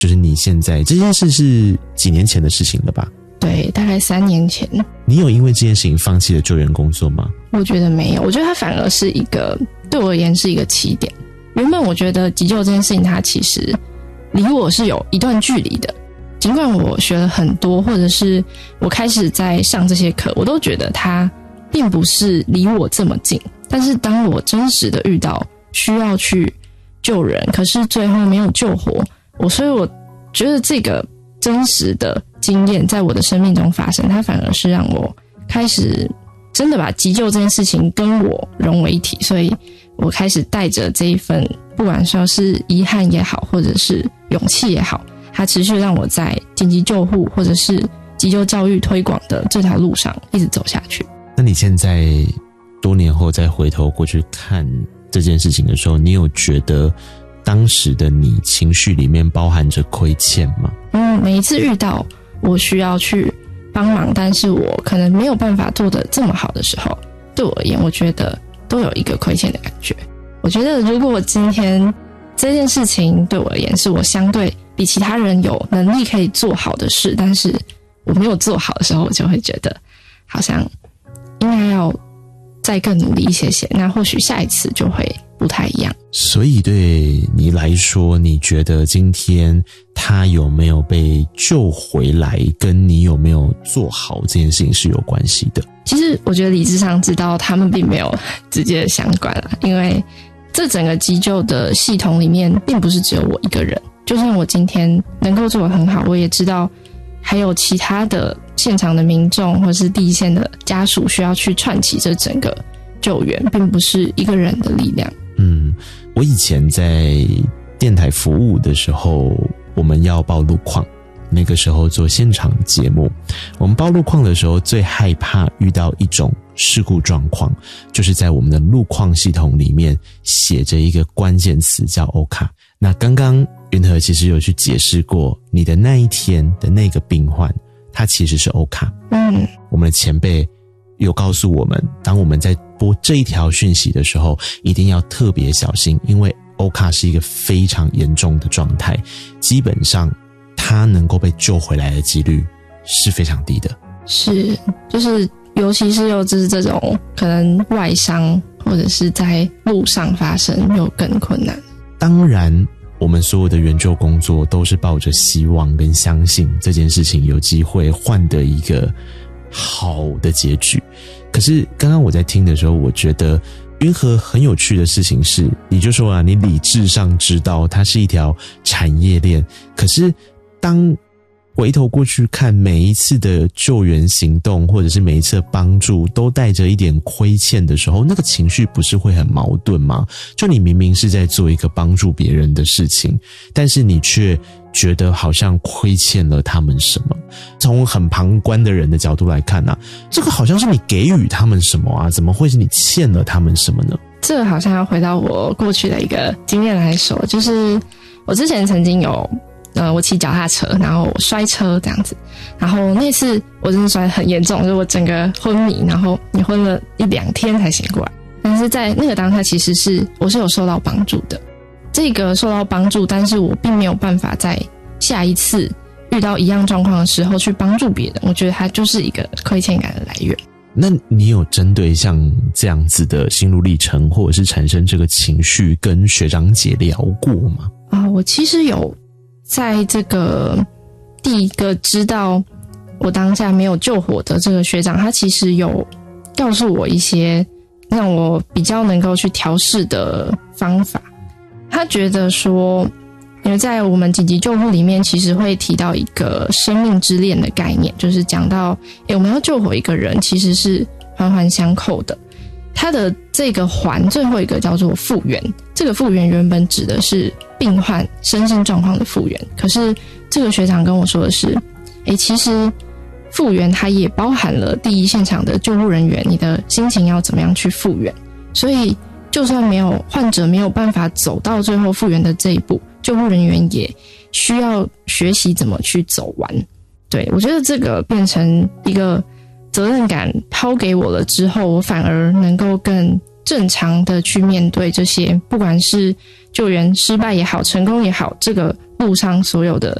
就是你现在这件事是几年前的事情了吧？ 对，大概3年前。 你有因为这件事情放弃了救援工作吗？ 我觉得没有，我觉得它反而是一个，对我而言是一个起点。原本我觉得急救这件事情它其实离我是有一段距离的，尽管我学了很多，或者是我开始在上这些课，我都觉得它并不是离我这么近。但是当我真实的遇到需要去救人，可是最后没有救活所以我觉得这个真实的经验在我的生命中发生，它反而是让我开始真的把急救这件事情跟我融为一体，所以我开始带着这一份不管说是遗憾也好，或者是勇气也好，它持续让我在紧急救护或者是急救教育推广的这条路上一直走下去。 那你现在多年后再回头过去看这件事情的时候，你有觉得当时的你情绪里面包含着亏欠吗？ 每一次遇到我需要去帮忙，但是我可能没有办法做得这么好的时候，对我而言，我觉得都有一个亏欠的感觉。我觉得如果我今天这件事情对我而言是我相对比其他人有能力可以做好的事，但是我没有做好的时候，我就会觉得好像应该要再更努力一些些，那或许下一次就会不太一样。 所以对你来说，你觉得今天他有没有被救回来跟你有没有做好这件事情是有关系的？ 其实我觉得理智上知道他们并没有直接的相关啦，因为这整个急救的系统里面并不是只有我一个人，就算我今天能够做得很好，我也知道还有其他的现场的民众或是第一线的家属需要去串起这整个救援，并不是一个人的力量。 我以前在电台服务的时候，我们要报路况，那个时候做现场节目，我们报路况的时候最害怕遇到一种事故状况，就是在我们的路况系统里面写着一个关键词叫欧卡。那刚刚云和其实有去解释过，你的那一天的那个病患他其实是欧卡。我们的前辈有告诉我们，当我们在播这一条讯息的时候，一定要特别小心，因为欧卡是一个非常严重的状态，基本上他能够被救回来的几率是非常低的。是，就是尤其是又就是这种可能外伤或者是在路上发生又更困难。当然我们所有的援救工作都是抱着希望跟相信这件事情有机会换得一个好的结局。可是刚刚我在听的时候，我觉得云和很有趣的事情是，你就说啊，你理智上知道它是一条产业链，可是当回头过去看每一次的救援行动或者是每一次的帮助都带着一点亏欠的时候，那个情绪不是会很矛盾吗？就你明明是在做一个帮助别人的事情，但是你却觉得好像亏欠了他们什么。从很旁观的人的角度来看啊，这个好像是你给予他们什么啊，怎么会是你欠了他们什么呢？这个好像要回到我过去的一个经验来说，就是我之前曾经有我骑脚踏车，然后我摔车这样子，然后那次我真的摔得很严重，就是我整个昏迷，然后你昏了1-2天才醒过来。但是在那个当下，其实我是有受到帮助的。这个受到帮助，但是我并没有办法在下一次遇到一样状况的时候去帮助别人，我觉得它就是一个亏欠感的来源。那你有针对像这样子的心路历程，或者是产生这个情绪，跟学长姐聊过吗？我其实有在这个第一个知道我当下没有救活的这个学长，他其实有告诉我一些让我比较能够去调试的方法。他觉得说，因为在我们紧急救护里面其实会提到一个生命之链的概念，就是讲到我们要救活一个人其实是环环相扣的。它的这个环最后一个叫做复原，这个复原原本指的是病患身心状况的复原，可是这个学长跟我说的是其实复原它也包含了第一现场的救护人员，你的心情要怎么样去复原。所以就算患者没有办法走到最后复原的这一步，救护人员也需要学习怎么去走完。对，我觉得这个变成一个责任感抛给我了之后，我反而能够更正常的去面对这些，不管是救援失败也好，成功也好，这个路上所有的